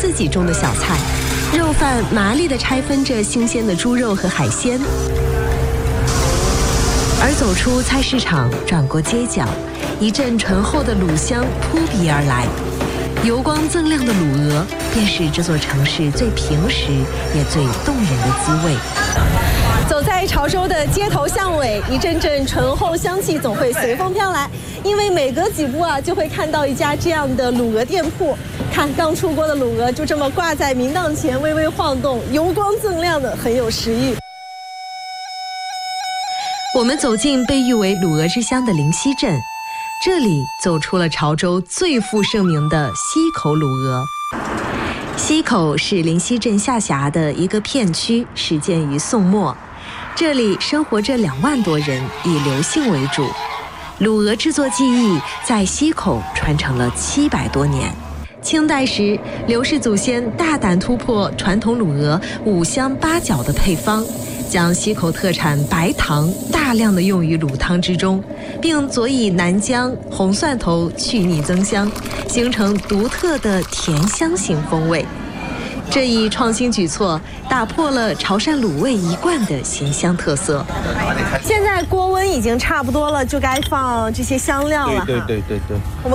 自己种的小菜，肉贩麻利地拆分着新鲜的猪肉和海鲜。而走出菜市场，转过街角，一阵醇厚的卤香扑鼻而来。油光锃亮的卤鹅，便是这座城市最平实也最动人的滋味。 走在潮州的街头巷尾，一阵阵醇厚香气总会随风飘来，因为每隔几步就会看到一家这样的卤鹅店铺。看刚出锅的卤鹅就这么挂在明档前，微微晃动，油光锃亮的，很有食欲。 我们走进被誉为卤鹅之乡的灵溪镇，这里走出了潮州最负盛名的溪口卤鹅。溪口是灵溪镇下辖的一个片区，始建于宋末，这里生活着2万多人，以刘姓为主。卤鹅制作技艺在溪口传承了700多年。清代时，刘氏祖先大胆突破传统卤鹅5香8角的配方，将溪口特产白糖大量的用于卤汤之中，并佐以南姜、红蒜头去腻增香，形成独特的甜香型风味。这一创新举措打破了潮汕卤味一贯的咸香特色。 现在锅温已经差不多了，就该放这些香料了。 对。 我们